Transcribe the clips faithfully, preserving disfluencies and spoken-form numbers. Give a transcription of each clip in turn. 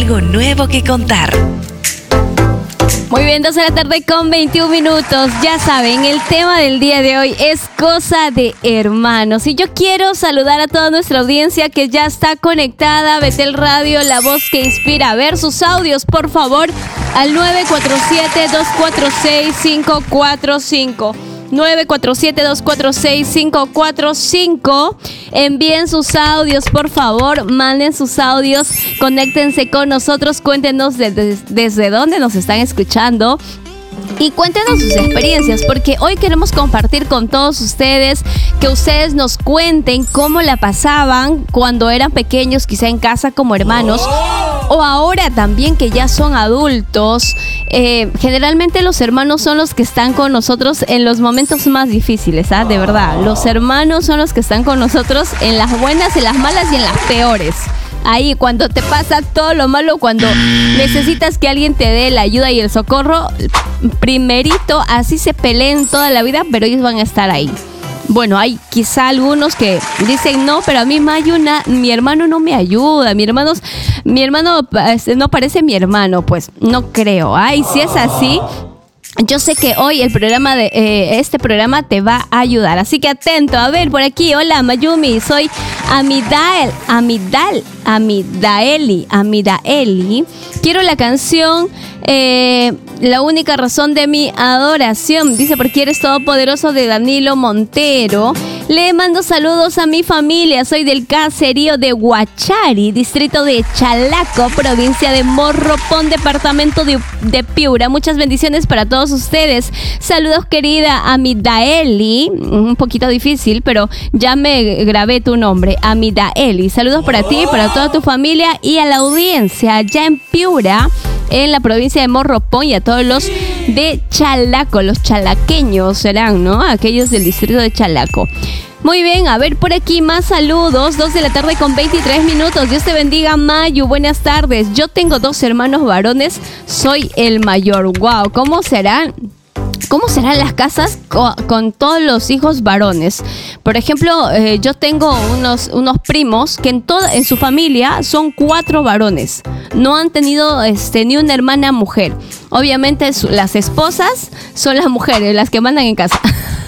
algo nuevo que contar. Muy bien, dos de la tarde con veintiún minutos. Ya saben, el tema del día de hoy es cosa de hermanos. Y yo quiero saludar a toda nuestra audiencia que ya está conectada a Betel Radio, la voz que inspira. A ver sus audios, por favor, al nueve cuatro siete, dos cuatro seis, cinco cuatro cinco. nueve cuatro siete, dos cuatro seis, cinco cuatro cinco. Envíen sus audios, por favor, manden sus audios, conéctense con nosotros, cuéntenos de, de, desde dónde nos están escuchando y cuéntenos sus experiencias, porque hoy queremos compartir con todos ustedes, que ustedes nos cuenten cómo la pasaban cuando eran pequeños, quizá en casa como hermanos, o ahora también que ya son adultos. Eh, generalmente los hermanos son los que están con nosotros en los momentos más difíciles, ¿ah? De verdad, los hermanos son los que están con nosotros en las buenas, en las malas y en las peores. Ahí, cuando te pasa todo lo malo, cuando necesitas que alguien te dé la ayuda y el socorro, primerito, así se peleen toda la vida, pero ellos van a estar ahí. Bueno, hay quizá algunos que dicen, no, pero a mí Mayuna, mi hermano no me ayuda, mi hermano, mi hermano no parece mi hermano. Pues no creo. Ay, si es así, yo sé que hoy el programa de eh, este programa te va a ayudar, así que atento. A ver, por aquí, hola Mayumi, soy Amidael, Amidal, Amidaeli, Amidaeli. Quiero la canción eh, La única razón de mi adoración, dice, porque eres todopoderoso, de Danilo Montero. Le mando saludos a mi familia, soy del caserío de Huachari, distrito de Chalaco, provincia de Morropón, departamento de, de Piura. Muchas bendiciones para todos ustedes. Saludos, querida Amidaeli, un poquito difícil, pero ya me grabé tu nombre, Amidaeli. Saludos para ti, para toda tu familia y a la audiencia allá en Piura, en la provincia de Morropón, y a todos los de Chalaco, los chalaqueños serán, ¿no? Aquellos del distrito de Chalaco. Muy bien, a ver por aquí más saludos. Dos de la tarde con veintitrés minutos. Dios te bendiga, Mayu. Buenas tardes. Yo tengo dos hermanos varones. Soy el mayor. Wow, ¿cómo serán? ¿Cómo serán las casas con, con todos los hijos varones? Por ejemplo, eh, yo tengo unos, unos primos que en, toda, en su familia son cuatro varones. No han tenido este, ni una hermana mujer. Obviamente su, las esposas son las mujeres, las que mandan en casa.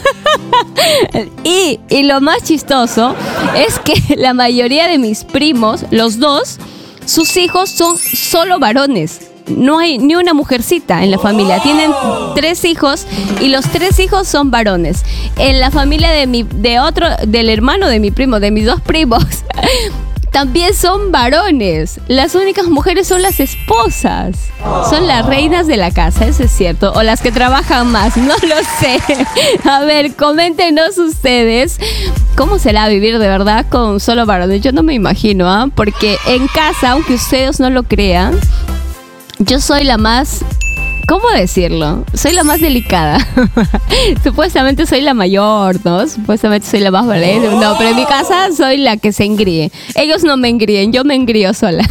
y, y lo más chistoso es que la mayoría de mis primos, los dos, sus hijos son solo varones. No hay ni una mujercita en la familia. Tienen tres hijos y los tres hijos son varones. En la familia de mi, de otro, del hermano de mi primo, de mis dos primos, también son varones. Las únicas mujeres son las esposas. Son las reinas de la casa, eso es cierto. O las que trabajan más, no lo sé. A ver, coméntenos ustedes. ¿Cómo será vivir de verdad con solo varones? Yo no me imagino, ¿ah? ¿eh? Porque en casa, aunque ustedes no lo crean, yo soy la más, ¿cómo decirlo? Soy la más delicada. Supuestamente soy la mayor, ¿no? Supuestamente soy la más valiente. No, pero en mi casa soy la que se engríe. Ellos no me engríen, yo me engrío sola.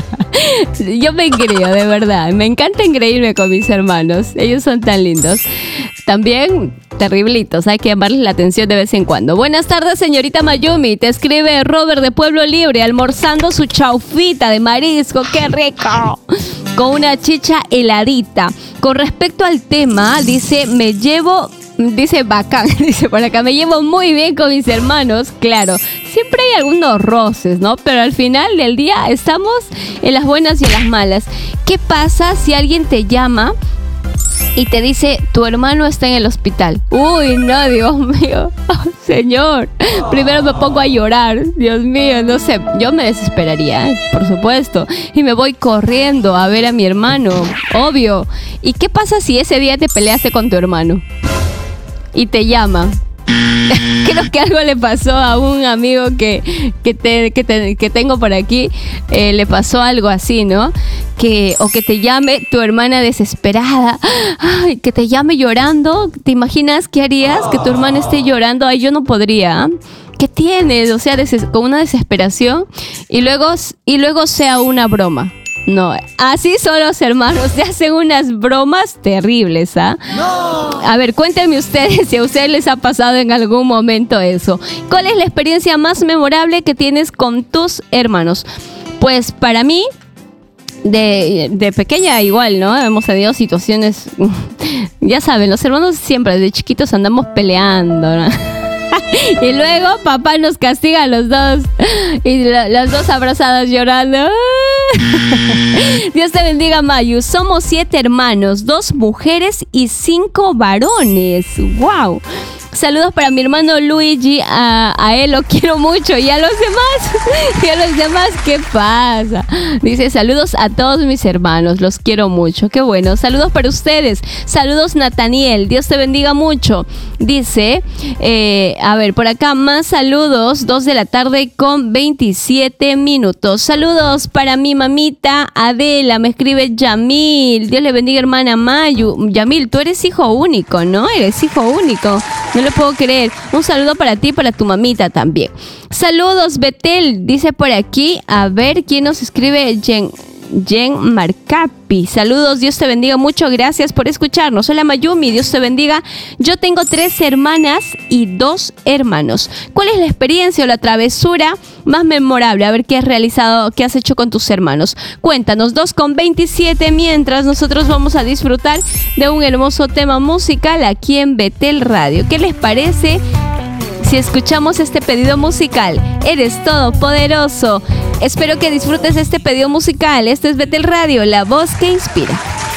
Yo me engrío, de verdad. Me encanta engreírme con mis hermanos. Ellos son tan lindos. También terriblitos, hay que llamarles la atención de vez en cuando. Buenas tardes, señorita Mayumi. Te escribe Robert de Pueblo Libre, almorzando su chaufita de marisco. ¡Qué rico! Con una chicha heladita. Con respecto al tema, dice, me llevo, dice bacán, dice por acá, me llevo muy bien con mis hermanos. Claro, siempre hay algunos roces, ¿no? Pero al final del día estamos en las buenas y en las malas. ¿Qué pasa si alguien te llama y te dice, tu hermano está en el hospital? Uy, no, Dios mío, oh, señor, primero me pongo a llorar, Dios mío, no sé, yo me desesperaría, ¿eh? Por supuesto, y me voy corriendo a ver a mi hermano, obvio. ¿Y qué pasa si ese día te peleaste con tu hermano y te llama? Creo que algo le pasó a un amigo que, que, te, que, te, que tengo por aquí. Eh, le pasó algo así, ¿no? Que, o que te llame tu hermana desesperada. Ay, que te llame llorando. ¿Te imaginas qué harías? Que tu hermana esté llorando. Ay, yo no podría. ¿Qué tienes? O sea, des- con una desesperación. Y luego, y luego sea una broma. No, así son los hermanos, se hacen unas bromas terribles, ¿ah? ¿eh? ¡No! A ver, cuéntenme ustedes si a ustedes les ha pasado en algún momento eso. ¿Cuál es la experiencia más memorable que tienes con tus hermanos? Pues para mí, De, de pequeña igual, ¿no? Hemos tenido situaciones, ya saben, los hermanos siempre desde chiquitos andamos peleando, ¿no? Y luego papá nos castiga a los dos y la, las dos abrazadas llorando. Dios te bendiga, Mayu. Somos siete hermanos, dos mujeres y cinco varones. ¡Wow! Saludos para mi hermano Luigi, a, a él lo quiero mucho. Y a los demás, y a los demás, ¿qué pasa? Dice, saludos a todos mis hermanos, los quiero mucho. Qué bueno, saludos para ustedes. Saludos, Nataniel, Dios te bendiga mucho. Dice, eh, a ver, por acá más saludos, dos de la tarde con veintisiete minutos. Saludos para mi mamita Adela, me escribe Yamil. Dios le bendiga, hermana Mayu. Yamil, tú eres hijo único, ¿no? Eres hijo único. No lo puedo creer. Un saludo para ti y para tu mamita también. Saludos, Betel. Dice por aquí, a ver quién nos escribe. Jen, Jen Marcapi. Saludos, Dios te bendiga mucho. Gracias por escucharnos. Hola, Mayumi. Dios te bendiga. Yo tengo tres hermanas y dos hermanos. ¿Cuál es la experiencia o la travesura más memorable? A ver qué has realizado, qué has hecho con tus hermanos. Cuéntanos, dos con veintisiete, mientras nosotros vamos a disfrutar de un hermoso tema musical aquí en Betel Radio. ¿Qué les parece si escuchamos este pedido musical? Eres todopoderoso. Espero que disfrutes este pedido musical. Este es Betel Radio, la voz que inspira.